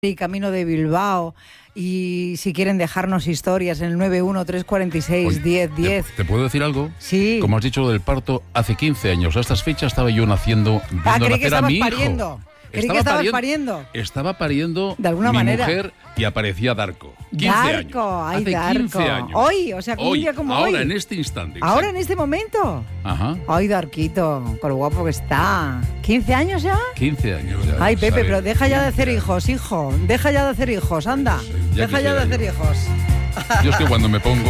y camino de Bilbao, y si quieren dejarnos historias en el 913461010. ¿Te puedo decir algo? Sí. Como has dicho lo del parto, hace 15 años, a estas fechas estaba yo viendo creí que nacer a mi hijo. pariendo. Creí que estabas pariendo. Estaba pariendo de alguna mi manera. Mujer y aparecía Darko. 15 Darko, años. Ay, hace 15 Darko. años. Hoy, o sea, un día como ahora, hoy. en este instante. Ahora, exacto. en este momento. Ajá. Ay, Darquito, con lo guapo que está. ¿15 años ya? 15 años ya. Ay, Pepe, ¿sabes? pero deja ya de hacer hijos, hijo. Deja ya de hacer hijos, anda. Ya Deja ya de hacer quisiera hijos. Yo es que cuando me pongo